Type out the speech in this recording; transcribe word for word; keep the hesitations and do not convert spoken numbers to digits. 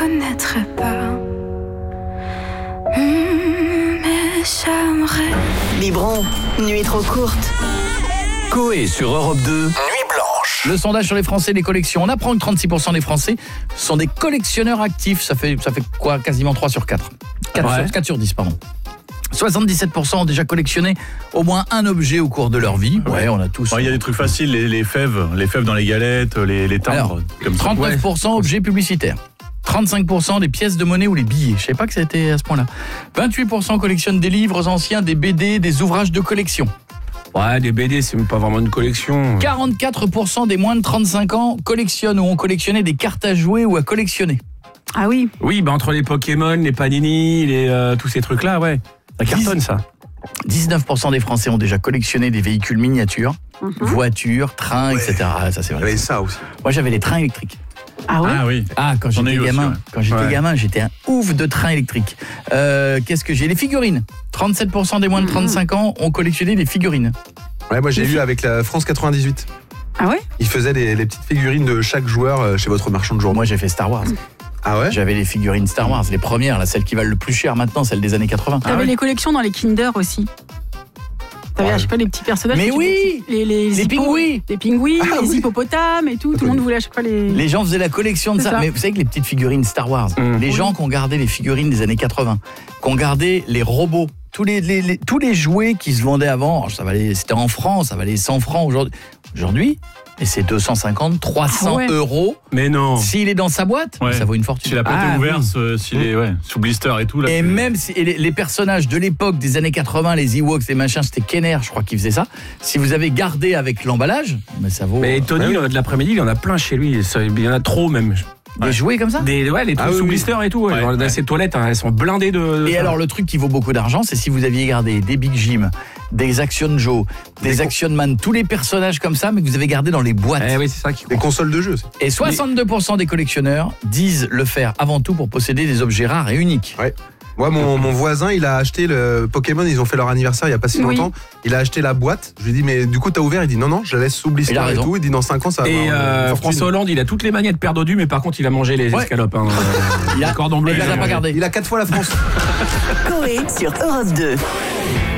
connaîtrais pas. Mmh, mais j'aimerais. Biberon, nuit trop courte. Coé sur Europe deux, Nuit Blanche. Le sondage sur les Français des collections. On apprend que trente-six pour cent des Français sont des collectionneurs actifs. Ça fait, ça fait quoi? Quasiment trois sur quatre. quatre, Ouais. sur, quatre sur dix, pardon. soixante-dix-sept pour cent ont déjà collectionné au moins un objet au cours de leur vie. Ouais, Ouais. on a tous. Bon, il y a des trucs faciles, les, les fèves, les fèves dans les galettes, les, les timbres. Alors, comme ça. trente-neuf pour cent objets publicitaires. trente-cinq pour cent des pièces de monnaie ou les billets. Je ne savais pas que ça était à ce point-là. vingt-huit pour cent collectionnent des livres anciens, des B D, des ouvrages de collection. Ouais, des B D, c'est même pas vraiment une collection. quarante-quatre pour cent des moins de trente-cinq ans collectionnent ou ont collectionné des cartes à jouer ou à collectionner. Ah oui. Oui, bah entre les Pokémon, les Panini, les, euh, tous ces trucs-là, ouais. Ça cartonne, ça. dix-neuf pour cent des Français ont déjà collectionné des véhicules miniatures, Mhm. voitures, trains, Ouais. et cetera. Ça, c'est Il y vrai. avait ça aussi. Moi, j'avais les trains électriques. Ah ouais. Ah oui. Ah, quand J'en ai j'étais eu aussi, gamin, ouais. quand j'étais Ouais. gamin, j'étais un ouf de trains électriques. Euh, qu'est-ce que j'ai? Les figurines. trente-sept pour cent des moins de trente-cinq ans ont collectionné des figurines. Ouais, moi j'ai eu avec la France quatre-vingt-dix-huit. Ah ouais. Ils faisaient les, les petites figurines de chaque joueur euh, chez votre marchand de journaux. Moi, j'ai fait Star Wars. Ah ouais? J'avais les figurines Star Wars, les premières, là, celles qui valent le plus cher maintenant, celles des années quatre-vingts. T'avais les collections dans les Kinder aussi. T'avais, Ouais. je sais pas, les petits personnages. Mais que tu oui mettais- Les, les, Les hippos- pingouins. Les pingouins, Ah les oui. hippopotames et tout. Tout le monde voulait à chaque fois les. Les gens faisaient la collection de C'est ça. ça. Mais vous savez que les petites figurines Star Wars, Mmh. les Oui. gens qui ont gardé les figurines des années quatre-vingts, qui ont gardé les robots, tous les, les- les- tous les jouets qui se vendaient avant, alors ça valait, c'était en France, ça valait cent francs aujourd'hui. Aujourd'hui, et c'est deux cent cinquante, trois cents Ah ouais. euros. Mais non. S'il est dans sa boîte, Ouais. ça vaut une Si fortune. la porte Ah, est ouverte, oui. euh, s'il est ouais, sous blister et tout. Là, Et c'est- même si et les, les personnages de l'époque des années quatre-vingts, les Ewoks, les machins, c'était Kenner, je crois, qui faisait ça. Si vous avez gardé avec l'emballage, mais ça vaut Mais euh, Tony, euh, de l'après-midi, il y en a plein chez lui. Ça- Il y en a trop, même. des jouets comme ça. Des, ouais, les trucs Ah oui, sous oui. blister et tout. Ouais. Ouais, Dans ouais. ces toilettes, hein, elles sont blindées de. de Et ça. alors le truc qui vaut beaucoup d'argent, c'est si vous aviez gardé des Big Jim, des Action Joe, des Action Man, tous les personnages comme ça, mais que vous avez gardé dans les boîtes. Eh oui, c'est ça qui Les compte. consoles de jeux. Et soixante-deux pour cent des collectionneurs disent le faire avant tout pour posséder des objets rares et uniques. Moi, mon, mon voisin, il a acheté le Pokémon, ils ont fait leur anniversaire il y a pas si Oui. longtemps. Il a acheté la boîte. Je lui ai dit, mais du coup, t'as ouvert? Il dit, non, non, je la laisse sous blister Il a et raison. tout. Il dit, dans cinq ans, ça va Et avoir euh, une fortune. François Hollande, il a toutes les manières de paire d'odus, mais par contre, il a mangé les Ouais. escalopes. Hein. Il a, Le cordon bleu, il les a il a pas mangé. gardés. Il a quatre fois la France. Coé sur Europe deux.